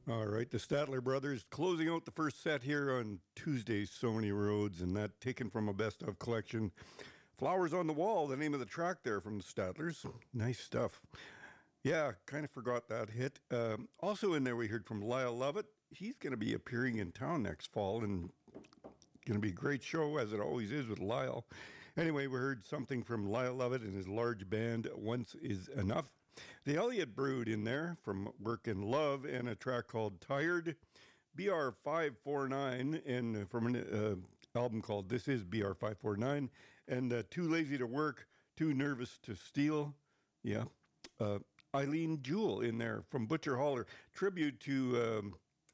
All right, the Statler Brothers closing out the first set here on Tuesday, So Many Roads, and that taken from a best of collection. Flowers on the Wall, the name of the track there from the Statlers. Nice stuff. Yeah, kind of forgot that hit. Also in there, we heard from Lyle Lovett. He's going to be appearing in town next fall, and going to be a great show, as it always is with Lyle. Anyway, we heard something from Lyle Lovett and his large band, Once Is Enough. The Elliott Brood in there from Work and Love, and a track called Tired. BR549, and from an album called This Is BR549, and Too Lazy to Work, Too Nervous to Steal. Yeah. Eileen Jewell in there from Butcher Holler. Tribute to,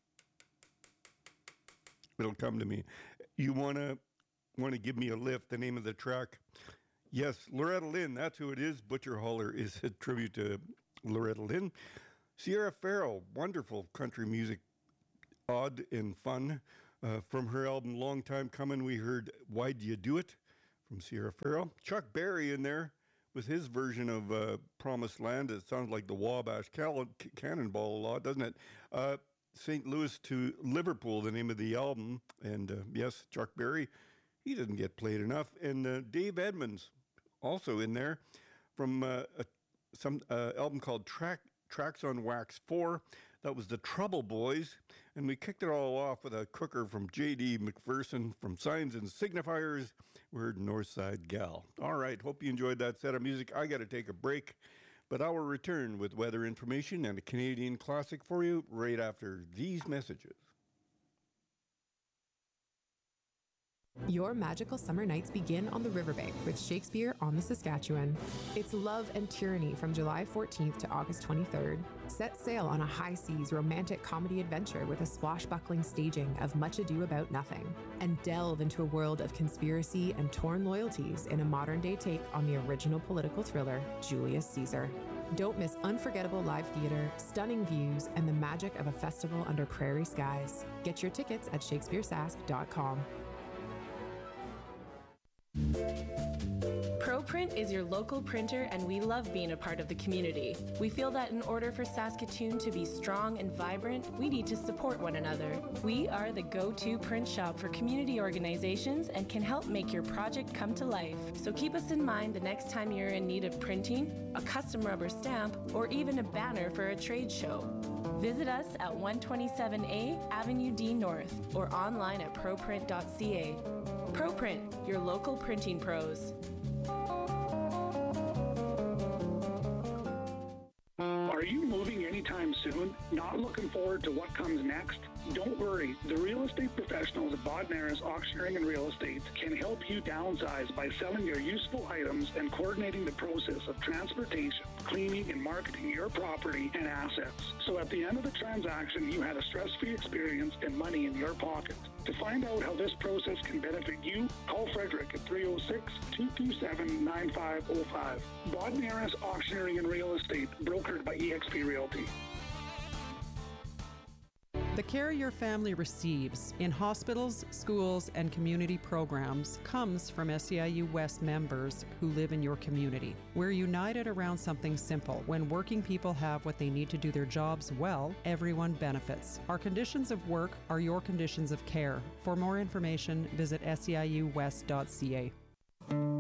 it'll come to me. You wanna give me a lift, the name of the track. Yes, Loretta Lynn, that's who it is. Butcher Holler is a tribute to Loretta Lynn. Sierra Farrell, wonderful country music, odd and fun. From her album Long Time Coming, we heard Why'd You Do It from Sierra Farrell. Chuck Berry in there with his version of Promised Land. It sounds like the Wabash Cannonball a lot, doesn't it? St. Louis to Liverpool, the name of the album. And yes, Chuck Berry, he didn't get played enough. And Dave Edmunds, also in there, from some album called Tracks on Wax 4. That was the Trouble Boys. And we kicked it all off with a cooker from J.D. McPherson from Signs and Signifiers. We heard Northside Gal. All right, hope you enjoyed that set of music. I got to take a break, but I will return with weather information and a Canadian classic for you right after these messages. Your magical summer nights begin on the riverbank with Shakespeare on the Saskatchewan. It's Love and Tyranny from July 14th to August 23rd. Set sail on a high-seas romantic comedy adventure with a swashbuckling staging of Much Ado About Nothing, and delve into a world of conspiracy and torn loyalties in a modern-day take on the original political thriller, Julius Caesar. Don't miss unforgettable live theater, stunning views, and the magic of a festival under prairie skies. Get your tickets at shakespearesask.com. ProPrint is your local printer, and we love being a part of the community. We feel that in order for Saskatoon to be strong and vibrant, we need to support one another. We are the go-to print shop for community organizations and can help make your project come to life. So keep us in mind the next time you're in need of printing, a custom rubber stamp, or even a banner for a trade show. Visit us at 127A Avenue D North or online at proprint.ca. ProPrint, your local printing pros. Are you moving anytime soon? Not looking forward to what comes next? Don't worry. The real estate professionals at Bodnaris Auctioneering and Real Estate can help you downsize by selling your useful items and coordinating the process of transportation, cleaning, and marketing your property and assets. So at the end of the transaction, you had a stress-free experience and money in your pocket. To find out how this process can benefit you, call Frederick at 306-227-9505. Bodnaris Auctioneering and Real Estate, brokered by eXp Realty. The care your family receives in hospitals, schools, and community programs comes from SEIU West members who live in your community. We're united around something simple. When working people have what they need to do their jobs well, everyone benefits. Our conditions of work are your conditions of care. For more information, visit seiuwest.ca.